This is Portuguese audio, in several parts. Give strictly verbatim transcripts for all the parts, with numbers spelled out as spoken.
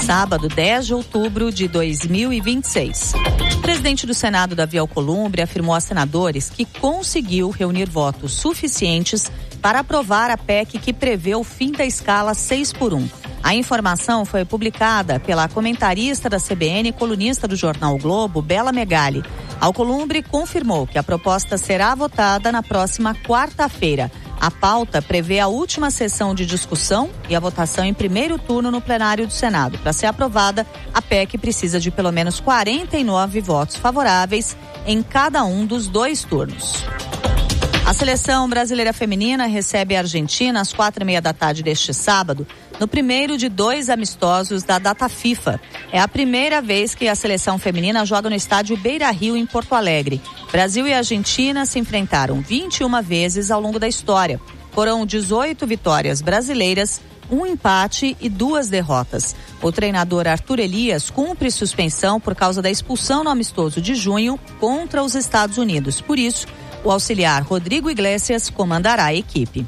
sábado, dez de outubro de dois mil e vinte e seis. O presidente do Senado, Davi Alcolumbre, afirmou a senadores que conseguiu reunir votos suficientes para aprovar a P E C que prevê o fim da escala seis por um. A informação foi publicada pela comentarista da C B N e colunista do jornal o Globo, Bela Megali. Alcolumbre confirmou que a proposta será votada na próxima quarta-feira. A pauta prevê a última sessão de discussão e a votação em primeiro turno no plenário do Senado. Para ser aprovada, a P E C precisa de pelo menos quarenta e nove votos favoráveis em cada um dos dois turnos. A seleção brasileira feminina recebe a Argentina às quatro e meia da tarde deste sábado, no primeiro de dois amistosos da data FIFA. É a primeira vez que a seleção feminina joga no estádio Beira-Rio, em Porto Alegre. Brasil e Argentina se enfrentaram vinte e uma vezes ao longo da história. Foram dezoito vitórias brasileiras, um empate e duas derrotas. O treinador Arthur Elias cumpre suspensão por causa da expulsão no amistoso de junho contra os Estados Unidos. Por isso, o auxiliar Rodrigo Iglesias comandará a equipe.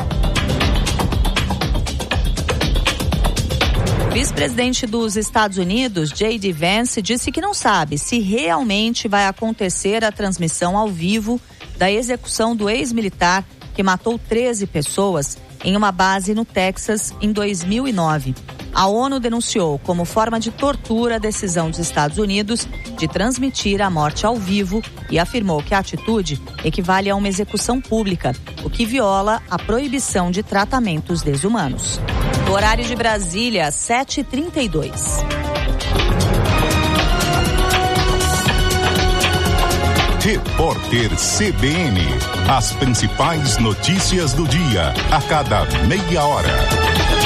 O vice-presidente dos Estados Unidos, J D Vance, disse que não sabe se realmente vai acontecer a transmissão ao vivo da execução do ex-militar que matou treze pessoas em uma base no Texas em dois mil e nove. A ONU denunciou como forma de tortura a decisão dos Estados Unidos de transmitir a morte ao vivo e afirmou que a atitude equivale a uma execução pública, o que viola a proibição de tratamentos desumanos. O horário de Brasília, sete e trinta e dois. Repórter C B N. As principais notícias do dia, a cada meia hora.